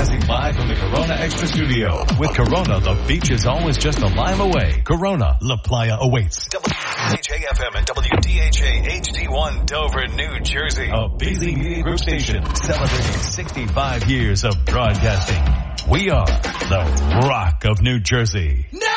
Broadcasting live from the Corona Extra Studio. With Corona, the beach is always just a lime away. Corona, La Playa awaits. WHAFM and WDHA HD1 Dover, New Jersey. A Beasley Media Group station celebrating 65 years of broadcasting. We are the Rock of New Jersey.